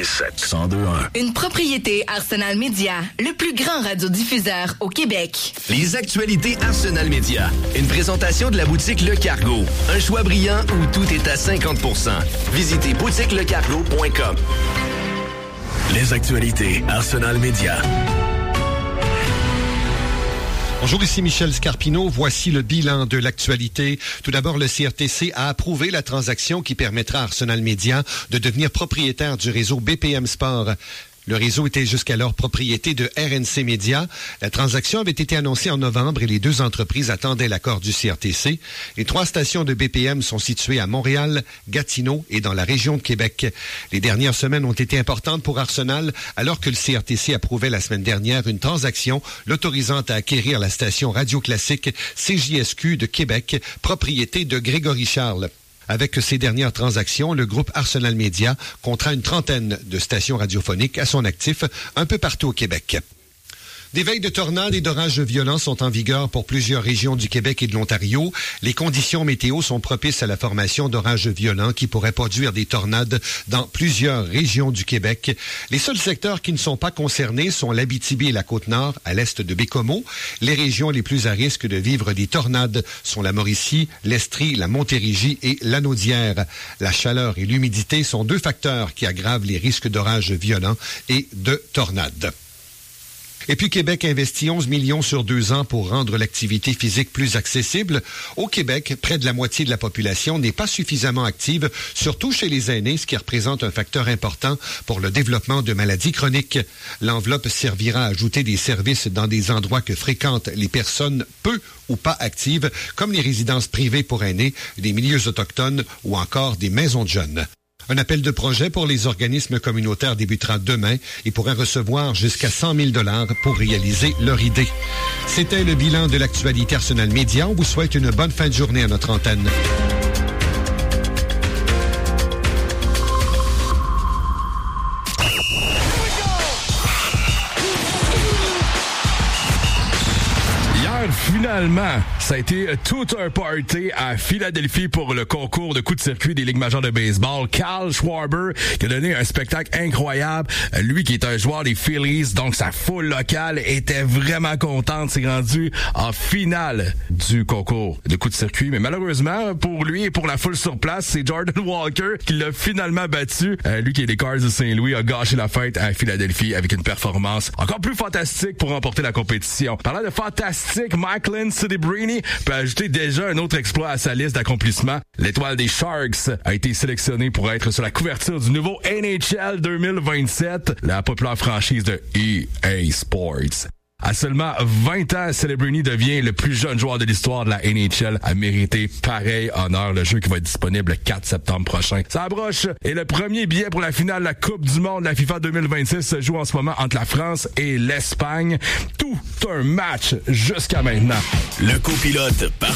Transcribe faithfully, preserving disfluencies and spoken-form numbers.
quatre-vingt-sept cent deux un. Une propriété Arsenal Média, le plus grand radiodiffuseur au Québec. Les actualités Arsenal Média. Une présentation de la boutique Le Cargo. Un choix brillant où tout est à cinquante pour cent. Visitez boutique le cargo point com. Les actualités Arsenal Média. Bonjour, ici Michel Scarpino. Voici le bilan de l'actualité. Tout d'abord, le C R T C a approuvé la transaction qui permettra à Arsenal Média de devenir propriétaire du réseau B P M Sport. Le réseau était jusqu'alors propriété de R N C Média. La transaction avait été annoncée en novembre et les deux entreprises attendaient l'accord du C R T C. Les trois stations de B P M sont situées à Montréal, Gatineau et dans la région de Québec. Les dernières semaines ont été importantes pour Arsenal alors que le C R T C approuvait la semaine dernière une transaction l'autorisant à acquérir la station radio classique C J S Q de Québec, propriété de Grégory Charles. Avec ces dernières transactions, le groupe Arsenal Média comptera une trentaine de stations radiophoniques à son actif un peu partout au Québec. Des veilles de tornades et d'orages violents sont en vigueur pour plusieurs régions du Québec et de l'Ontario. Les conditions météo sont propices à la formation d'orages violents qui pourraient produire des tornades dans plusieurs régions du Québec. Les seuls secteurs qui ne sont pas concernés sont l'Abitibi et la Côte-Nord, à l'est de Bécomo. Les régions les plus à risque de vivre des tornades sont la Mauricie, l'Estrie, la Montérégie et l'Anaudière. La chaleur et l'humidité sont deux facteurs qui aggravent les risques d'orages violents et de tornades. Et puis Québec investit onze millions sur deux ans pour rendre l'activité physique plus accessible. Au Québec, près de la moitié de la population n'est pas suffisamment active, surtout chez les aînés, ce qui représente un facteur important pour le développement de maladies chroniques. L'enveloppe servira à ajouter des services dans des endroits que fréquentent les personnes peu ou pas actives, comme les résidences privées pour aînés, les milieux autochtones ou encore des maisons de jeunes. Un appel de projet pour les organismes communautaires débutera demain et pourrait recevoir jusqu'à cent mille dollars pour réaliser leur idée. C'était le bilan de l'actualité Arsenal Média. On vous souhaite une bonne fin de journée à notre antenne. Finalement, ça a été tout un party à Philadelphie pour le concours de coups de circuit des Ligues majeures de baseball. Kyle Schwarber qui a donné un spectacle incroyable. Lui qui est un joueur des Phillies, donc sa foule locale était vraiment contente. C'est rendu en finale du concours de coups de circuit. Mais malheureusement, pour lui et pour la foule sur place, c'est Jordan Walker qui l'a finalement battu. Euh, lui qui est des Cards de Saint-Louis a gâché la fête à Philadelphie avec une performance encore plus fantastique pour remporter la compétition. Parlant de fantastique, Michael Celebrini peut ajouter déjà un autre exploit à sa liste d'accomplissements. L'étoile des Sharks a été sélectionnée pour être sur la couverture du nouveau N H L deux mille vingt-sept, la populaire franchise de E A Sports. À seulement vingt ans, Celebrini devient le plus jeune joueur de l'histoire de la N H L à mériter pareil honneur. Le jeu qui va être disponible le quatre septembre prochain. Ça broche. Et le premier billet pour la finale de la Coupe du Monde de la FIFA deux mille vingt-six se joue en ce moment entre la France et l'Espagne. Tout un match jusqu'à maintenant. Le copilote par